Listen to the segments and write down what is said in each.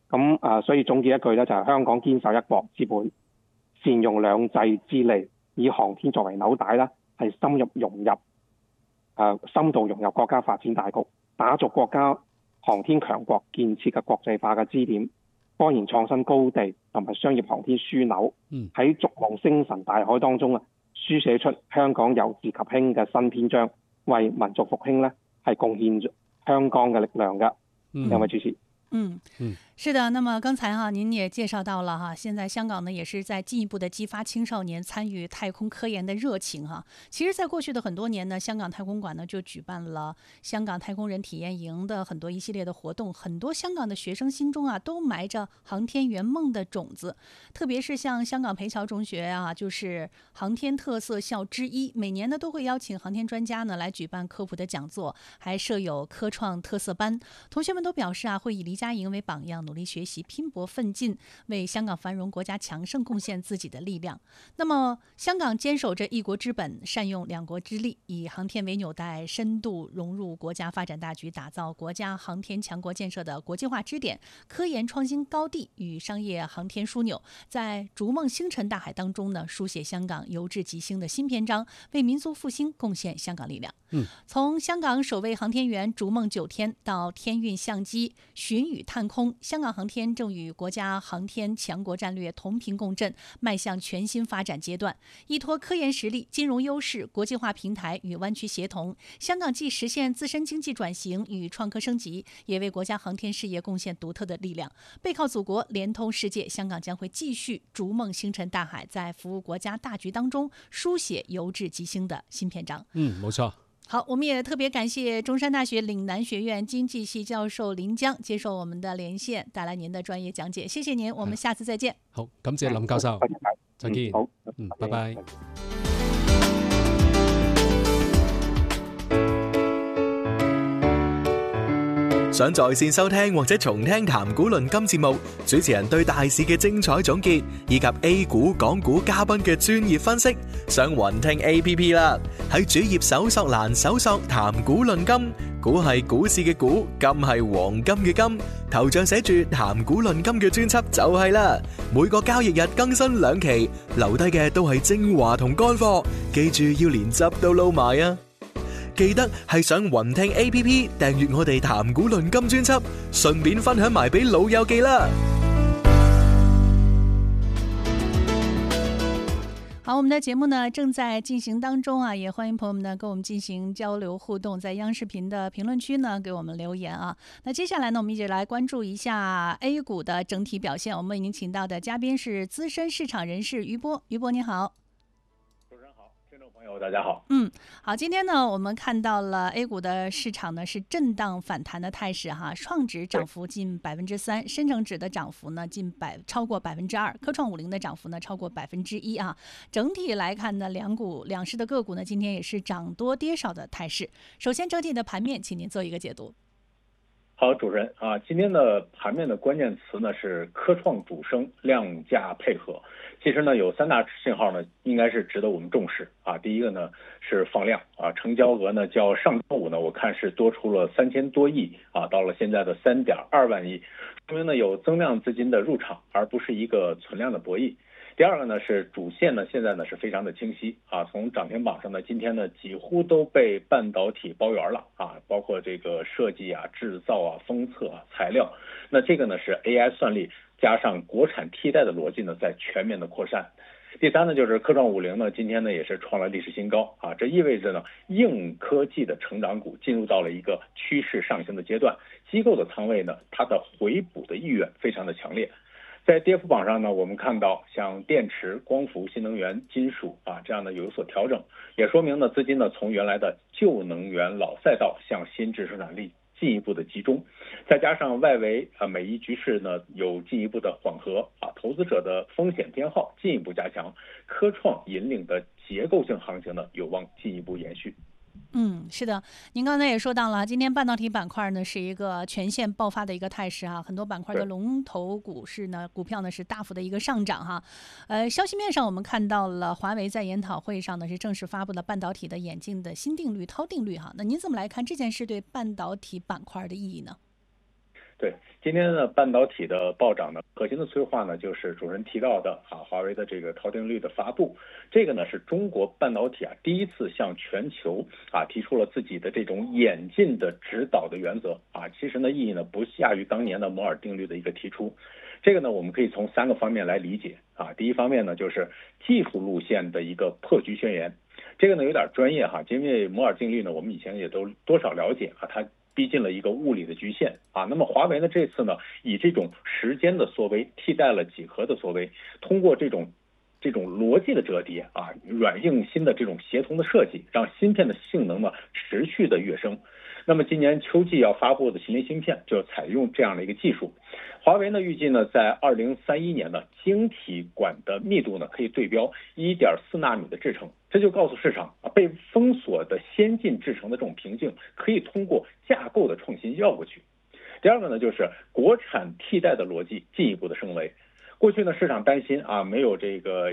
所以總結一句咧，就係香港堅守一國之本，善用兩制之利，以航天作為紐帶啦，係深度融入國家發展大局，打造國家航天強國建設嘅國際化嘅支點，科研創新高地同埋商業航天樞紐，喺逐夢星辰大海當中書寫出香港由治及興嘅新篇章，為民族復興係貢獻香港嘅力量嘅。兩位主持。 是的，那麼剛才您也介紹到了現在香港呢也是在進一步的激發青少年參與太空科研的熱情其實在過去的很多年呢，香港太空館呢就舉辦了香港太空人體驗營的很多一系列的活動，很多香港的學生心中都埋着航天圓夢的種子，特別是像香港培僑中學就是航天特色校之一，每年呢都會邀請航天專家呢來舉辦科普的講座，還設有科創特色班，同學們都表示會以黎佳瑩為榜樣，努力學習，拼搏奮進，為香港繁榮國家強盛貢獻自己的力量。那麼香港堅守着一國之本，善用兩國之力，以航天為紐帶，深度融入國家發展大局，打造國家航天強國建設的國際化支點、科研創新高地與商業航天樞紐，在逐夢星辰大海當中呢，書寫香港由治及興的新篇章，為民族復興貢獻香港力量。從香港首位航天員逐夢9天到天運相機巡宇探空，香港航天正與國家航天強國戰略同頻共振，邁向全新發展階段。依託科研實力、金融優勢、國際化平台與灣區協同，香港既實現自身經濟轉型與創科升級，也為國家航天事業貢獻獨特的力量。背靠祖國，連通世界，香港將會繼續逐夢星辰大海，在服務國家大局當中書寫由治及興的新篇章。 冇錯。 好，我們也特別感謝中山大學嶺南學院經濟系教授林江接受我們的連線，帶來您的專業講解。謝謝您，我們下次再見。 好，感謝林教授，再見。 好， 拜拜。 想在線收聽或者重聽談股論金節目，主持人對大市嘅精彩總結，以及 A 股、港股嘉賓嘅專業分析，上雲聽 APP 啦。喺主頁搜索欄搜索談股論金，股係股市嘅股，金係黃金嘅金，頭像寫住談股論金嘅專輯就係啦。每個交易日更新2期，留低嘅都係精華同乾貨，記住要連汁都撈埋啊！記得係上雲聽 APP 訂閱我哋談股論金專輯，順便分享埋俾老友記啦。 好，我們的節目呢正在進行當中也歡迎朋友們呢跟我們進行交流互動，在央視頻的評論區呢給我們留言那接下來呢，我們一起來關注一下 A 股的整體表現。我們已經請到的嘉賓是資深市場人士余波，余波你好。 朋友大家好， 好，今天呢，我們看到了 A 股的市場呢是震盪反彈的態勢創指漲幅近3%，深成指的漲幅呢超過2%，科創50的漲幅呢超過1%整體來看呢，兩市的個股呢今天也是漲多跌少的態勢。首先，整體的盤面，請您做一個解讀。 好，主持人今天的盤面的關鍵詞呢是科創主升，量價配合。其實呢有3大信號呢應該是值得我們重視第一個呢是放量成交額呢較上周五呢我看是多出了3000多億到了現在的3.2萬億，說明呢有增量資金的入場，而不是一個存量的博弈。第二個呢是主線呢現在呢是非常的清晰從漲停榜上呢今天呢幾乎都被半導體包圓了包括這個設計製造封測材料，那這個呢是 AI 算力加上國產替代的邏輯呢在全面的擴散。第三呢就是科創50呢今天呢也是創了歷史新高這意味着呢硬科技的成長股進入到了一個趨勢上行的階段，機構的倉位呢它的回補的意願非常的強烈。在跌幅榜上呢，我們看到像電池、光伏、新能源、金屬這樣的有所調整，也說明呢資金呢從原來的舊能源老賽道向新質生產力進一步的集中，再加上外圍美伊局勢呢有進一步的緩和投資者的風險偏好進一步加強，科創引領的結構性行情呢有望進一步延續。 是的，您剛才也說到了，今天半導體板塊呢是一個全線爆發的一個態勢很多板塊的龍頭股市呢股票呢是大幅的一個上漲消息面上我們看到了華為在研討會上呢是正式發布了半導體的演進的新定律韜定律那您怎麼來看這件事對半導體板塊的意義呢？ 对，今天呢，半导体的暴涨呢，核心的催化呢，就是主持人提到的华为的这个套定律的发布，这个呢是中国半导体第一次向全球提出了自己的这种演进的指导的原则其实呢意义呢不下于当年的摩尔定律的一个提出。这个呢，我们可以从3个方面来理解第一方面呢，就是技术路线的一个破局宣言。这个呢有点专业因为摩尔定律呢，我们以前也都多少了解它逼近了一个物理的局限那么华为呢这次呢，以这种时间的缩微替代了几何的缩微，通过这种逻辑的折叠软硬芯的这种协同的设计，让芯片的性能呢持续的跃升。那么今年秋季要发布的麒麟芯片就采用这样的一个技术。华为呢预计呢在2031年呢，晶体管的密度呢可以对标1.4纳米的制程，这就告诉市场被封锁的先进制程的这种瓶颈可以通过架构的创新绕过去。第二个呢，就是国产替代的逻辑进一步的升维。过去呢，市场担心没有这个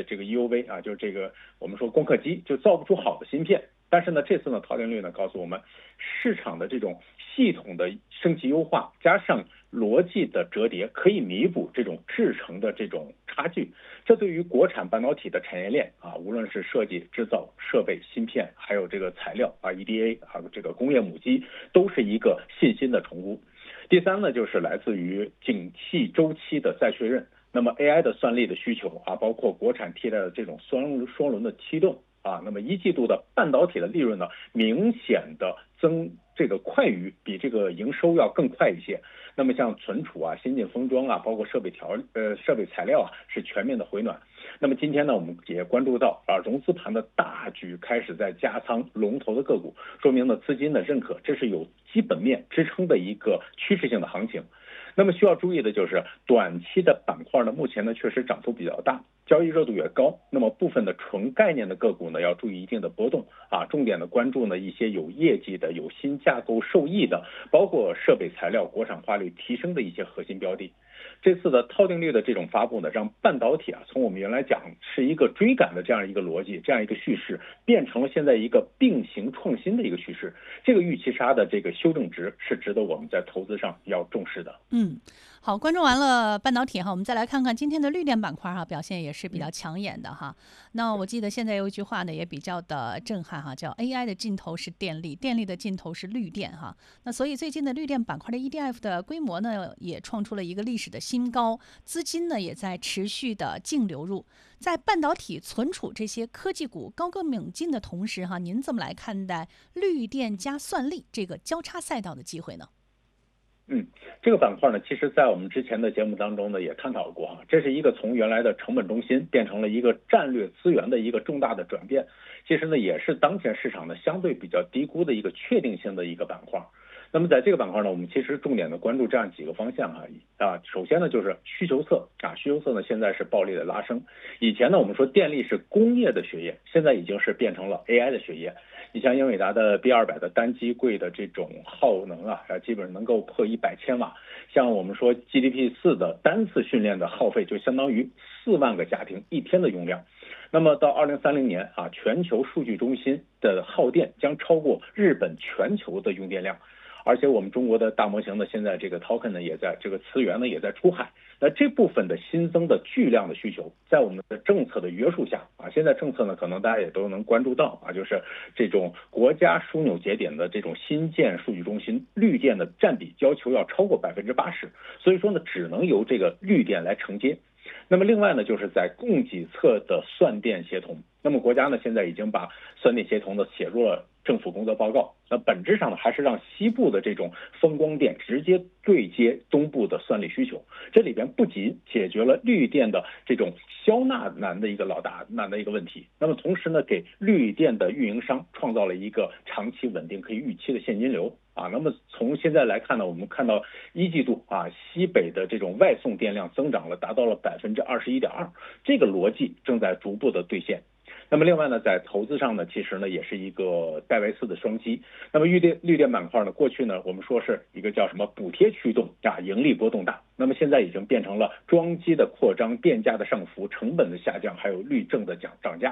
EUV就是这个我们说光刻机就造不出好的芯片。但是呢，这次呢，套定律呢告诉我们，市场的这种系统的升级优化加上逻辑的折叠，可以弥补这种制程的这种差距。这对于国产半导体的产业链无论是设计、制造、设备、芯片，还有这个材料EDA 这个工业母机，都是一个信心的重估。第三呢，就是来自于景气周期的再确认。那么 AI 的算力的需求包括国产替代的这种双轮的驱动那么1季度的半导体的利润呢，明显的这个快于比这个营收要更快一些。那么像存储先进封装包括设备材料是全面的回暖。那么今天呢，我们也关注到融资盘的大举开始在加仓龙头的个股，说明了资金的认可，这是有基本面支撑的一个趋势性的行情。那么需要注意的就是短期的板块呢，目前呢确实涨幅比较大，交易热度也高。那么部分的纯概念的个股呢，要注意一定的波动重点的关注呢一些有业绩的、有新架构受益的，包括设备材料国产化率提升的一些核心标的。这次的套定律的这种发布呢，让半导体从我们原来讲是一个追赶的这样一个逻辑、这样一个叙事，变成了现在一个并行创新的一个叙事。这个预期差的这个修正值是值得我们在投资上要重视的。 好，关注完了半导体我们再来看看今天的绿电板块表现也是比较抢眼的那我记得现在有一句话呢也比较的震撼叫 AI 的尽头是电力，电力的尽头是绿电那所以最近的绿电板块的 ETF 的规模呢也创出了一个历史的新高，资金呢也在持续的净流入。在半导体、存储这些科技股高歌猛进的同时您怎么来看待绿电加算力这个交叉赛道的机会呢？ 这个板块呢，其实在我们之前的节目当中呢也探讨过这是一个从原来的成本中心变成了一个战略资源的一个重大的转变。其实呢，也是当前市场呢相对比较低估的一个确定性的一个板块。那么在这个板块呢，我们其实重点的关注这样几个方向首先呢就是需求侧需求侧呢现在是暴力的拉升。以前呢我们说电力是工业的血液，现在已经是变成了 AI 的血液。你像英伟达的 B200 的单机柜的这种耗能基本上能够破100千瓦。像我们说 GDP4 的单次训练的耗费就相当于4万个家庭1天的用量。那么到2030年全球数据中心的耗电将超过日本全球的用电量。而且我们中国的大模型呢，现在这个 token 呢也在这个资源呢也在出海。那这部分的新增的巨量的需求，在我们的政策的约束下现在政策呢可能大家也都能关注到就是这种国家枢纽节点的这种新建数据中心，绿电的占比要求要超过80%，所以说呢只能由这个绿电来承接。那么另外呢，就是在供给侧的算电协同。那么国家呢现在已经把算电协同呢写入了政府工作报告。那本质上呢还是让西部的这种风光电直接对接东部的算力需求。这里边不仅解决了绿电的这种消纳难的一个难的一个问题，那么同时呢给绿电的运营商创造了一个长期稳定可以预期的现金流那么从现在来看呢，我们看到1季度西北的这种外送电量增长了达到了21.2%，这个逻辑正在逐步的兑现。那么另外呢，在投资上呢，其实呢也是一个戴维斯的双击。那么绿电板块呢，过去呢我们说是一个叫什么补贴驱动盈利波动大，那么现在已经变成了装机的扩张、电价的上浮、成本的下降，还有绿证的涨价。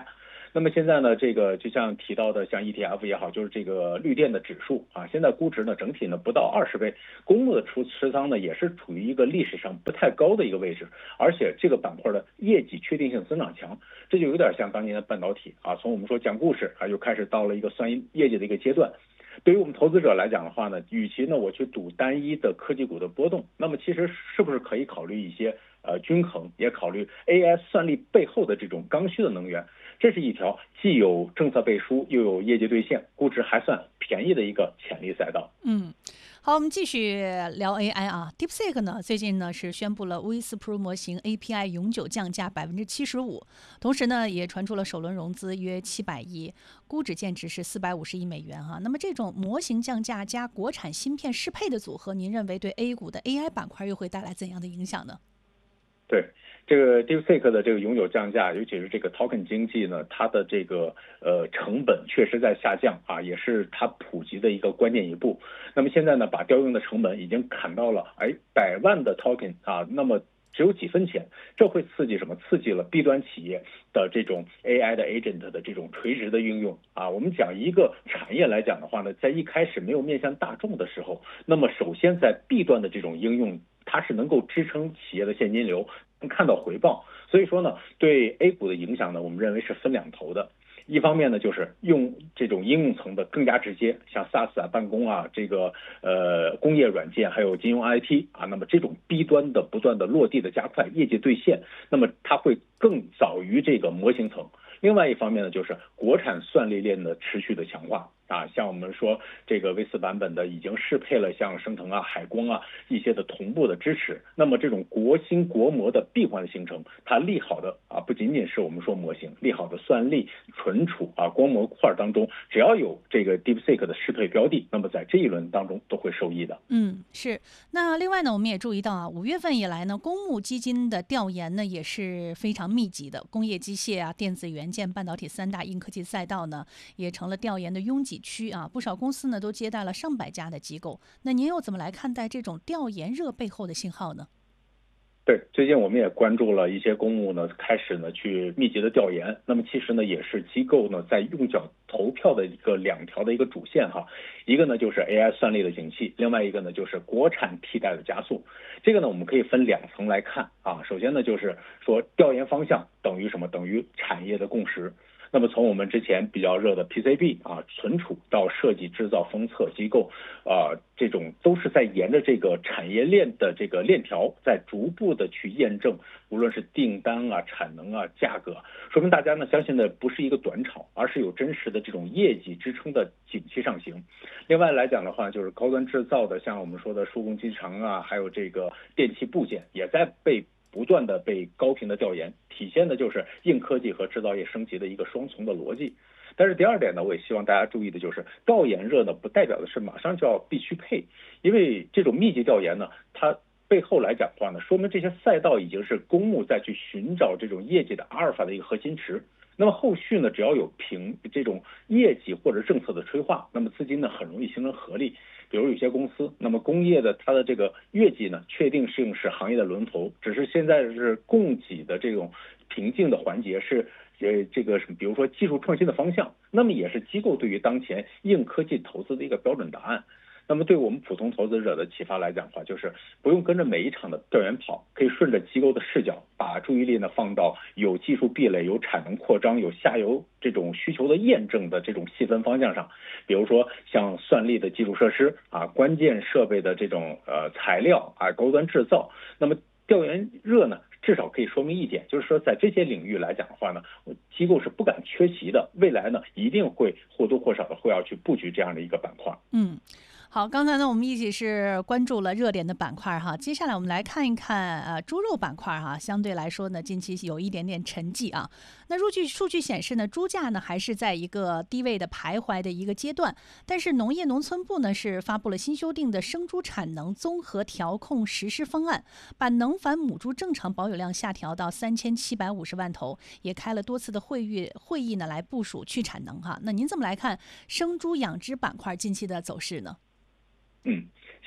那么现在呢，这个就像提到的，像 ETF 也好，就是这个绿电的指数啊，现在估值呢整体呢不到20倍，公募的持仓呢也是处于一个历史上不太高的一个位置，而且这个板块的业绩确定性增长强，这就有点像当年的半导体啊，从我们说讲故事啊，又开始到了一个算业绩的一个阶段。对于我们投资者来讲的话呢，与其呢我去赌单一的科技股的波动，那么其实是不是可以考虑一些均衡，也考虑 AI 算力背后的这种刚需的能源，这是一条既有政策背书又有业绩兑现，估值还算便宜的一个潜力赛道。 好，我们继续聊 AI 啊。DeepSeek 呢，最近呢是宣布了 Viz Pro 模型 API 永久降价75%，同时呢也传出了首轮融资约700亿，估值价值是450亿美元哈。那么这种模型降价加国产芯片适配的组合，您认为对 A 股的 AI 板块又会带来怎样的影响呢？ 对，这个 DeepSeek 的这个永久降价，尤其是这个 token 经济呢，它的这个成本确实在下降啊，也是它普及的一个关键一步。那么现在呢，把调用的成本已经砍到了100万的 token 啊，那么只有几分钱，这会刺激什么？刺激了 B 端企业的这种 AI 的 agent 的这种垂直的应用啊。我们讲一个产业来讲的话呢，在一开始没有面向大众的时候，那么首先在 B 端的这种应用，它是能够支撑企业的现金流，能看到回报。所以说呢，对 A 股的影响呢，我们认为是分两头的。一方面呢，就是用这种应用层的更加直接，像 SaaS 啊、办公啊、这个工业软件，还有金融 IT 啊，那么这种 B 端的不断的落地的加快，业绩兑现，那么它会更早于这个模型层。另外一方面呢，就是国产算力链的持续的强化啊，像我们说这个 V4 版本的已经适配了像升腾啊、海光啊一些的同步的支持，那么这种国芯国模的闭环的形成，它利好的啊不仅仅是我们说模型，利好的算力、存储啊、光模块当中，只要有这个 DeepSeek 的适配标的，那么在这一轮当中都会受益的。 是。那另外呢，我们也注意到啊，5月份以来呢，公募基金的调研呢也是非常密集的，工业机械啊、电子元件、半导体3大硬科技赛道呢，也成了调研的拥挤区啊。不少公司呢都接待了上百家的机构。那您又怎么来看待这种调研热背后的信号呢？ 对，最近我们也关注了一些公募呢，开始呢去密集的调研。那么其实呢，也是机构呢在用脚投票的两条的一个主线哈。一个呢就是 AI 算力的景气，另外一个呢就是国产替代的加速。这个呢我们可以分两层来看啊。首先呢就是说调研方向等于什么？等于产业的共识。那么从我们之前比较热的 PCB 啊、存储到设计、制造、封测机构这种都是在沿着这个产业链的这个链条，在逐步的去验证，无论是订单啊、产能啊、价格，说明大家呢相信的不是一个短炒，而是有真实的这种业绩支撑的景气上行。另外来讲的话，就是高端制造的，像我们说的数控机床啊，还有这个电气部件，也在不断的被高频的调研，体现的就是硬科技和制造业升级的一个双重的逻辑。但是第二点呢，我也希望大家注意的就是，调研热呢不代表的是马上就要必须配，因为这种密集调研呢，它背后来讲的话呢，说明这些赛道已经是公募再去寻找这种业绩的阿尔法的一个核心池。那么后续呢，只要有这种业绩或者政策的催化，那么资金呢很容易形成合力。比如有些公司，那么工业的它的这个业绩呢，确定性是行业的龙头，只是现在是供给的这种瓶颈的环节是这个比如说技术创新的方向，那么也是机构对于当前硬科技投资的一个标准答案。那么对我们普通投资者的启发来讲的话，就是不用跟着每一场的调研跑，可以顺着机构的视角，把注意力呢放到有技术壁垒、有产能扩张、有下游这种需求的验证的这种细分方向上。比如说像算力的基础设施啊、关键设备的这种材料啊、高端制造。那么调研热呢，至少可以说明一点，就是说在这些领域来讲的话呢，机构是不敢缺席的，未来呢一定会或多或少的会要去布局这样的一个板块。 好，刚才呢我们一起是关注了热点的板块哈，接下来我们来看一看猪肉板块哈，相对来说呢近期有一点点沉寂啊。那数据显示呢，猪价呢还是在一个低位的徘徊的一个阶段，但是农业农村部呢是发布了新修订的生猪产能综合调控实施方案，把能繁母猪正常保有量下调到3750万头，也开了多次的会议呢来部署去产能哈。那您怎么来看生猪养殖板块近期的走势呢？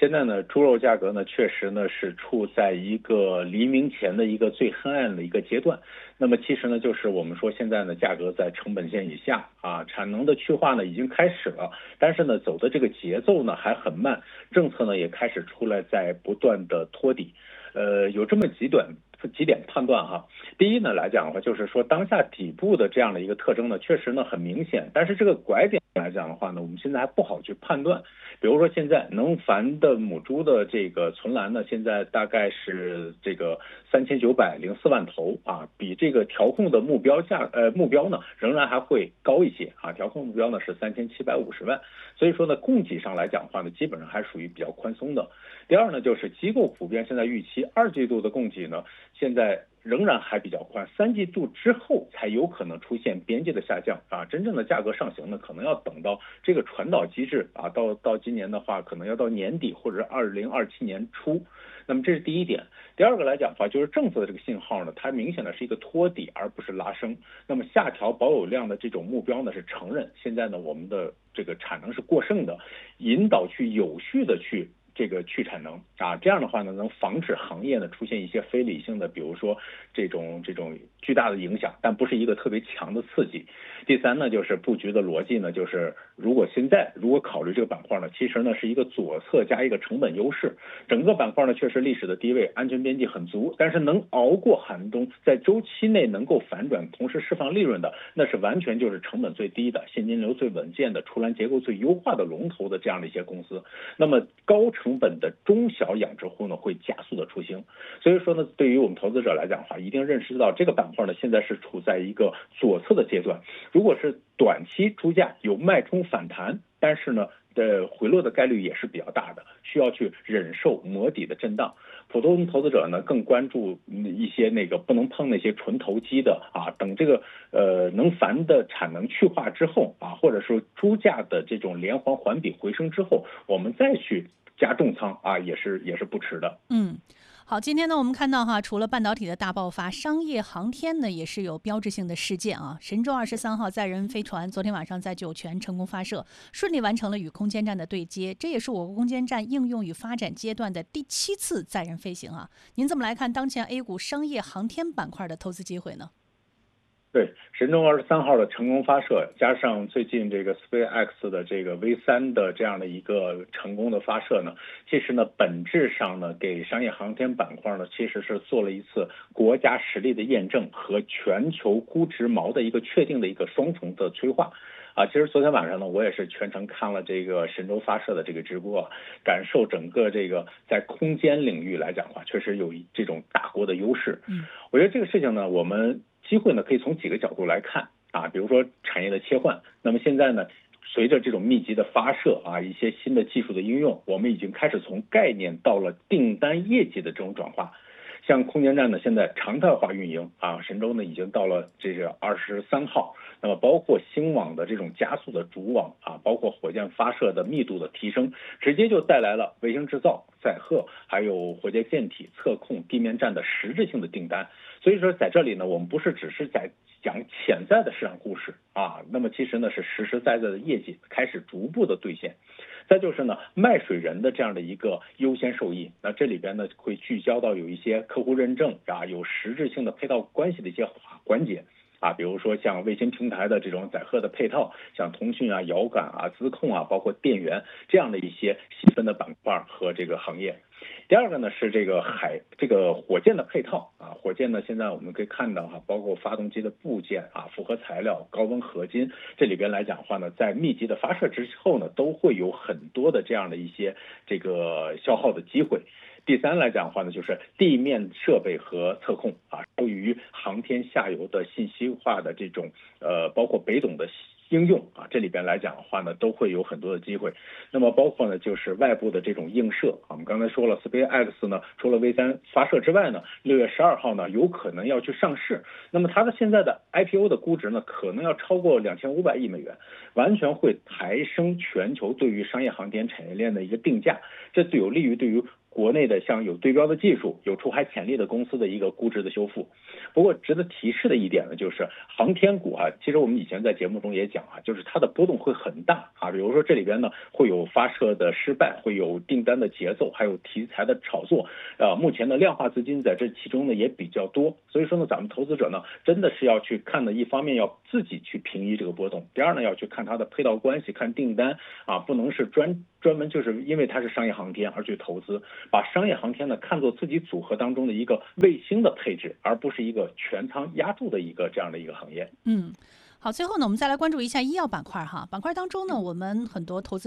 现在呢，猪肉价格呢，确实呢是处在一个黎明前的一个最黑暗的一个阶段。那么其实呢，就是我们说现在呢，价格在成本线以下啊，产能的去化呢已经开始了，但是呢，走的这个节奏呢还很慢，政策呢也开始出来在不断的托底。有这么几点判断哈。第一呢来讲的话，就是说当下底部的这样的一个特征呢，确实呢很明显，但是这个拐点来讲的话呢，我们现在还不好去判断。比如说现在能繁的母猪的这个存栏呢，现在大概是这个3904万头啊，比这个调控的目标呢仍然还会高一些啊，调控目标呢是3750万，所以说呢供给上来讲的话呢，基本上还属于比较宽松的。第二呢，就是机构普遍现在预期2季度的供给呢，现在仍然还比较宽，3季度之后才有可能出现边际的下降啊，真正的价格上行呢，可能要等到这个传导机制啊，到今年的话，可能要到年底或者是2027年初。那么这是第一点。第二个来讲的话，就是政策的这个信号呢，它明显的是一个托底，而不是拉升。那么下调保有量的这种目标呢，是承认现在呢我们的这个产能是过剩的，引导去有序的去产能啊，这样的话呢，能防止行业呢出现一些非理性的，比如说这种巨大的影响，但不是一个特别强的刺激。第三呢，就是布局的逻辑呢，就是如果考虑这个板块呢，其实呢是一个左侧加一个成本优势，整个板块呢确实历史的低位，安全边际很足，但是能熬过寒冬，在周期内能够反转，同时释放利润的，那是完全就是成本最低的，现金流最稳健的，出栏结构最优化的龙头的这样的一些公司。那么高成本的中小养殖户呢会加速的出行，所以说呢，对于我们投资者来讲的话，一定认识到这个板块呢现在是处在一个左侧的阶段。如果是短期猪价有脉冲反弹，但是呢回落的概率也是比较大的，需要去忍受磨底的震荡。普通投资者呢更关注一些不能碰那些纯投机的啊，等这个能繁的产能去化之后啊，或者说猪价的这种连环环比回升之后，我们再去加重仓啊，也是不迟的。 好，今天呢，我们看到除了半导体的大爆发，商业航天呢也是有标志性的事件啊。神舟23号载人飞船昨天晚上在酒泉成功发射，顺利完成了与空间站的对接，这也是我国空间站应用与发展阶段的第7次载人飞行啊。您怎么来看当前 A 股商业航天板块的投资机会呢？ 对，神舟23号的成功发射，加上最近这个 SpaceX 的这个 V3 的这样的一个成功的发射呢，其实呢本质上呢给商业航天板块呢其实是做了一次国家实力的验证和全球估值锚的一个确定的一个双重的催化。其实昨天晚上呢，我也是全程看了这个神舟发射的这个直播，感受整个这个在空间领域来讲的话，确实有这种大国的优势。我觉得这个事情呢，我们机会呢可以从几个角度来看啊，比如说产业的切换。那么现在呢，随着这种密集的发射啊，一些新的技术的应用，我们已经开始从概念到了订单业绩的这种转化。像空间站呢，现在常态化运营啊，神舟呢已经到了这个23号，那么包括星网的这种加速的主网啊，包括火箭发射的密度的提升，直接就带来了卫星制造、载荷，还有火箭舰体、测控、地面站的实质性的订单。所以说在这里呢，我们不是只是在讲潜在的市场故事啊，那么其实呢是实实在在的业绩开始逐步的兑现。再就是呢，卖水人的这样的一个优先受益，那这里边呢会聚焦到有一些客户认证啊，有实质性的配套关系的一些环节啊，比如说像卫星平台的这种载荷的配套，像通讯啊、遥感啊、资控啊，包括电源这样的一些细分的板块和这个行业。第二个呢是这个火箭的配套啊，火箭呢现在我们可以看到包括发动机的部件啊、复合材料、高温合金，这里边来讲的话呢，在密集的发射之后呢，都会有很多的这样的一些这个消耗的机会。第三来讲的话呢，就是地面设备和测控啊，由于航天下游的信息化的这种包括北斗的应用啊，这里边来讲的话呢，都会有很多的机会。那么包括呢，就是外部的这种映射啊，我们刚才说了 ，SpaceX 呢，除了 V3 发射之外呢，6月12号呢，有可能要去上市。那么它的现在的 IPO 的估值呢，可能要超过2500亿美元，完全会抬升全球对于商业航天产业链的一个定价，这最有利于对于国内的像有对标的技术、有出海潜力的公司的一个估值的修复。不过值得提示的一点呢，就是航天股其实我们以前在节目中也讲就是它的波动会很大比如说这里边呢会有发射的失败，会有订单的节奏，还有题材的炒作。目前的量化资金在这其中呢也比较多，所以说呢，咱们投资者呢真的是要去看的，一方面要自己去平抑这个波动，第二呢要去看它的配套关系，看订单不能是专门就是因为它是商业航天而去投资，把商业航天呢看作自己组合当中的一个卫星的配置，而不是一个全仓压住的一个这样的一个行业。 好，最后呢，我们再来关注一下医药板块哈。板块当中呢，我们很多投资